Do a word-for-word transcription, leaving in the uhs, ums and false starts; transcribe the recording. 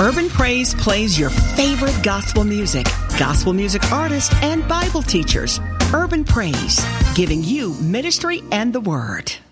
Urban Praise plays your favorite gospel music, gospel music artists, and Bible teachers. Urban Praise, giving you ministry and the word.